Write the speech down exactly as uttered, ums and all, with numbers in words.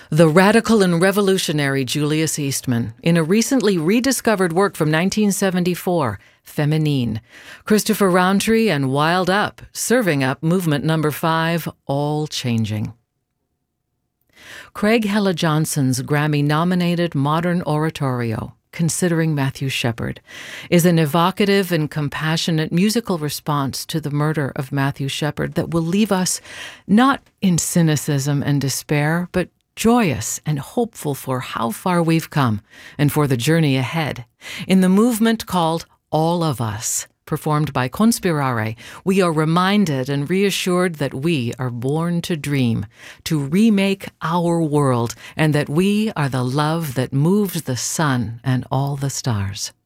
The radical and revolutionary Julius Eastman, in a recently rediscovered work from nineteen seventy-four, Feminine. Christopher Roundtree and Wild Up, Serving Up Movement Number Five, All Changing. Craig Hella Johnson's Grammy-nominated modern oratorio, Considering Matthew Shepard, is an evocative and compassionate musical response to the murder of Matthew Shepard that will leave us not in cynicism and despair, but joyous and hopeful for how far we've come and for the journey ahead. In the movement called All of Us, performed by Conspirare, we are reminded and reassured that we are born to dream, to remake our world, and that we are the love that moves the sun and all the stars.